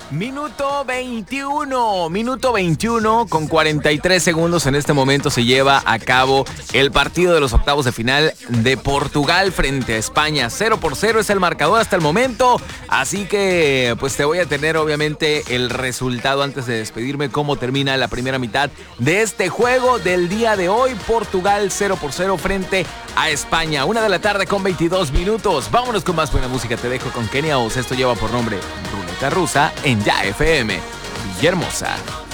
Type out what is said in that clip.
Minuto 21 con 43 segundos. En este momento se lleva a cabo el partido de los octavos de final de Portugal frente a España. 0-0 es el marcador hasta el momento. Así que pues te voy a tener obviamente el resultado antes de despedirme. Cómo termina la primera mitad de este juego del día de hoy. Portugal 0-0 frente a España. 1 de la tarde con 22 minutos. Vámonos con más buena música. Te dejo con Kenia Oz. Esto lleva por nombre Ruleta Rusa en Ya FM Villahermosa.